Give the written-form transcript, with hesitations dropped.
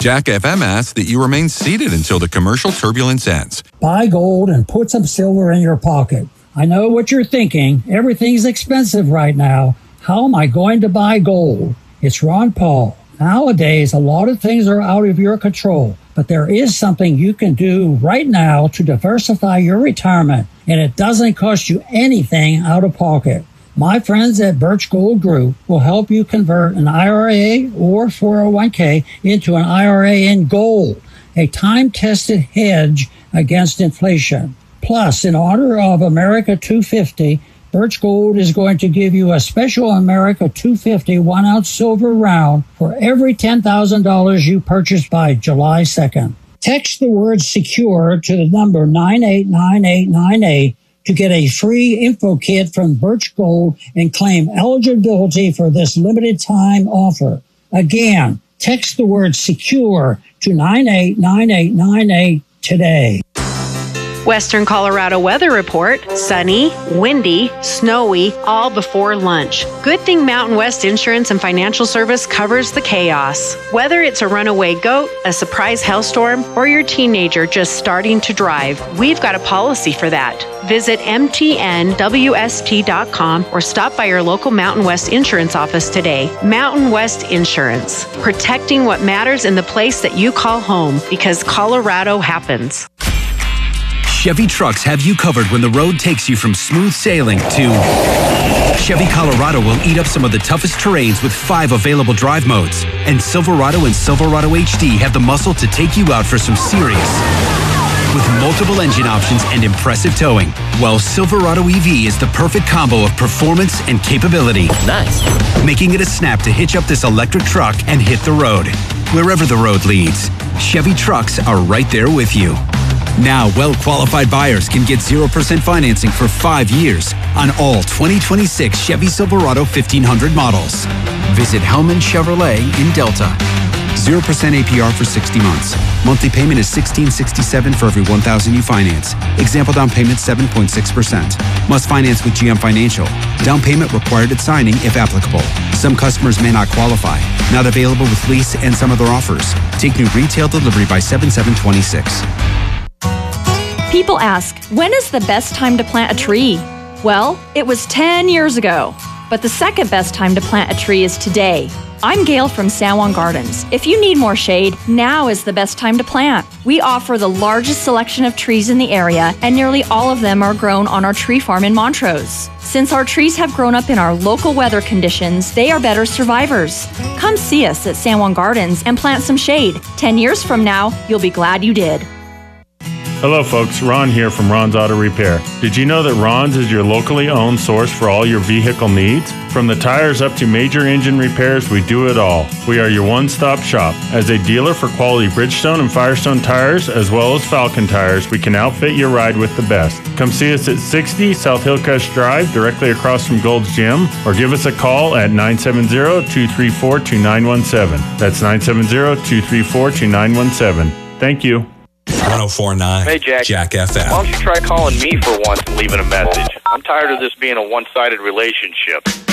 Jack FM asks that you remain seated until the commercial turbulence ends. Buy gold and put some silver in your pocket. I know what you're thinking. Everything's expensive right now. How am I going to buy gold? It's Ron Paul. Nowadays, a lot of things are out of your control, but there is something you can do right now to diversify your retirement, and it doesn't cost you anything out of pocket. My friends at Birch Gold Group will help you convert an IRA or 401k into an IRA in gold, a time-tested hedge against inflation. Plus, in honor of America 250, Birch Gold is going to give you a special America 250 1-ounce silver round for every $10,000 you purchase by July 2nd. Text the word SECURE to the number 989898 to get a free info kit from Birch Gold and claim eligibility for this limited time offer. Again, text the word SECURE to 989898 today. Western Colorado weather report: sunny, windy, snowy, all before lunch. Good thing Mountain West Insurance and Financial Service covers the chaos. Whether it's a runaway goat, a surprise hailstorm, or your teenager just starting to drive, we've got a policy for that. Visit mtnwst.com or stop by your local Mountain West Insurance office today. Mountain West Insurance, protecting what matters in the place that you call home, because Colorado happens. Chevy trucks have you covered when the road takes you from smooth sailing to... Chevy Colorado will eat up some of the toughest terrains with 5 available drive modes. And Silverado and Silverado HD have the muscle to take you out for some serious... with multiple engine options and impressive towing. While Silverado EV is the perfect combo of performance and capability. Nice. Making it a snap to hitch up this electric truck and hit the road. Wherever the road leads, Chevy trucks are right there with you. Now, well-qualified buyers can get 0% financing for 5 years on all 2026 Chevy Silverado 1500 models. Visit Hellman Chevrolet in Delta. 0% APR for 60 months. Monthly payment is $1,667 for every $1,000 you finance. Example down payment 7.6%. Must finance with GM Financial. Down payment required at signing if applicable. Some customers may not qualify. Not available with lease and some other offers. Take new retail delivery by 7/7/26. People ask, when is the best time to plant a tree? Well, it was 10 years ago. But the second best time to plant a tree is today. I'm Gail from San Juan Gardens. If you need more shade, now is the best time to plant. We offer the largest selection of trees in the area, and nearly all of them are grown on our tree farm in Montrose. Since our trees have grown up in our local weather conditions, they are better survivors. Come see us at San Juan Gardens and plant some shade. 10 years from now, you'll be glad you did. Hello folks, Ron here from Ron's Auto Repair. Did you know that Ron's is your locally owned source for all your vehicle needs? From the tires up to major engine repairs, we do it all. We are your one-stop shop. As a dealer for quality Bridgestone and Firestone tires, as well as Falcon tires, we can outfit your ride with the best. Come see us at 60 South Hillcrest Drive, directly across from Gold's Gym, or give us a call at 970-234-2917. That's 970-234-2917. Thank you. 104.9. Hey, Jack FM. Why don't you try calling me for once and leaving a message? I'm tired of this being a one-sided relationship.